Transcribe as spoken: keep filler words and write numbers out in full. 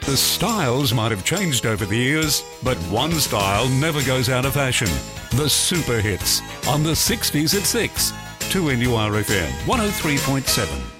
The styles might have changed over the years, but one style never goes out of fashion. The Super Hits on the sixties at six. two N U R F M one oh three point seven.